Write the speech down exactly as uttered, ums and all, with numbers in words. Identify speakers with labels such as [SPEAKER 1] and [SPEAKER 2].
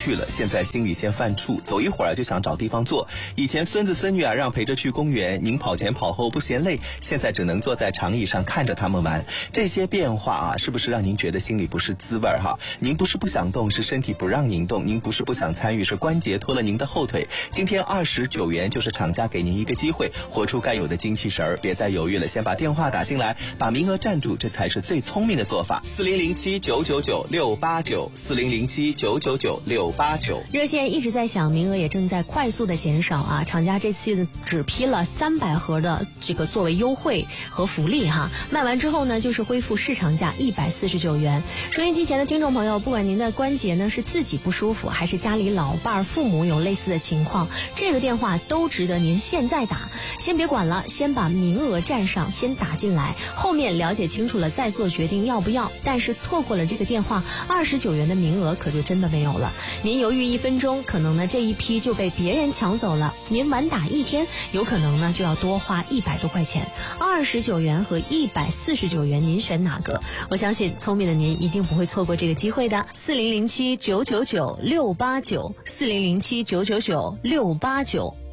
[SPEAKER 1] 去了，现在心里先犯怵，走一会儿就想找地方坐。以前孙子孙女啊让陪着去公园，您跑前跑后不嫌累，现在只能坐在长椅上看着他们玩。这些变化啊，是不是让您觉得心里不是滋味哈？您不是不想动，是身体不让您动；您不是不想参与，是关节拖了您的后腿。今天二十九元就是厂家给您一个机会，活出该有的精气神儿，别再犹豫了，先把电话打进来，把名额占住，这才是最聪明的做法。四零零七九九九六八九，四零零七九九九六八九。
[SPEAKER 2] 热线一直在响，名额也正在快速的减少啊！厂家这次只批了三百盒的这个作为优惠和福利哈，卖完之后呢，就是恢复市场价一百四十九元。收音机前的听众朋友，不管您的关节呢是自己不舒服，还是家里老伴儿、父母有类似的情况，这个电话都值得您现在打。先别管了，先把名额占上，先打进来，后面了解清楚了再做决定要不要。但是错过了这个电话，二十九元的名额可就真的没有了。您犹豫一分钟，可能呢这一批就被别人抢走了；您晚打一天，有可能呢就要多花一百多块钱。二十九元和一百四十九元，您选哪个？我相信聪明的您一定不会错过这个机会的。四零零七九九九六八九，四零零七九九九六八九。